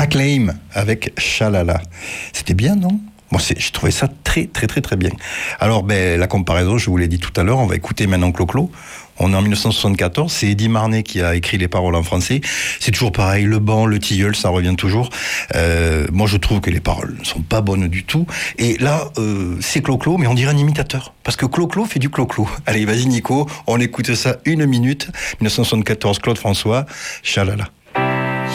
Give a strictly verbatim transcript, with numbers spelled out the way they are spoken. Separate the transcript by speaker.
Speaker 1: Acclaim avec Shalala. C'était bien, non ? Moi, c'est, j'ai trouvé ça très, très, très, très bien. Alors, ben, la comparaison, je vous l'ai dit tout à l'heure, on va écouter maintenant Clo-Clo. On est en dix-neuf cent soixante-quatorze, c'est Eddie Marnet qui a écrit les paroles en français. C'est toujours pareil, le banc, le tilleul, ça revient toujours. Euh, moi, je trouve que les paroles ne sont pas bonnes du tout. Et là, euh, c'est Clo-Clo, mais on dirait un imitateur. Parce que Clo-Clo fait du Clo-Clo. Allez, vas-y Nico, on écoute ça une minute. dix-neuf cent soixante-quatorze, Claude François, Chalala.